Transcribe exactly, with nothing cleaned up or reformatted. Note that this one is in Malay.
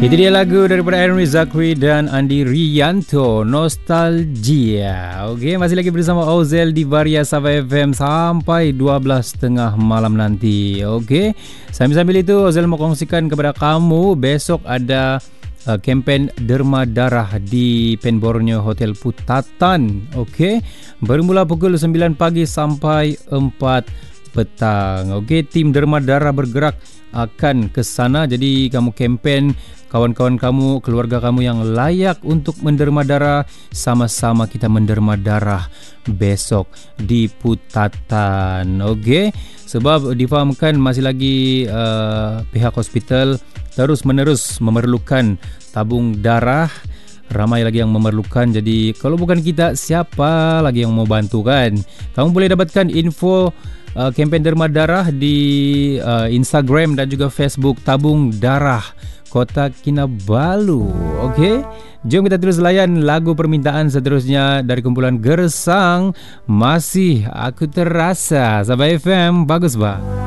Itu dia lagu daripada Aaron Zakri dan Andi Rianto, Nostalgia. Okey, masih lagi bersama Ozel di Varia Sabah F M sampai dua belas tiga puluh malam nanti. Okey, sambil-sambil itu Ozel mau kongsikan kepada kamu besok ada uh, kempen derma darah di Pen Borneo Hotel Putatan. Okey, bermula pukul sembilan pagi sampai empat petang. Okey, tim derma darah bergerak akan ke sana. Jadi kamu kempen kawan-kawan kamu, keluarga kamu yang layak untuk menderma darah, sama-sama kita menderma darah besok di Putatan. Okey, sebab difahamkan masih lagi uh, pihak hospital terus menerus memerlukan tabung darah. Ramai lagi yang memerlukan. Jadi kalau bukan kita, siapa lagi yang mau bantu kan? Kamu boleh dapatkan info uh, kempen derma darah di uh, Instagram dan juga Facebook Tabung Darah Kota Kinabalu. Okey, jom kita terus layan lagu permintaan seterusnya dari kumpulan Gersang. Masih Aku Terasa. Sabah F M, bagus bah.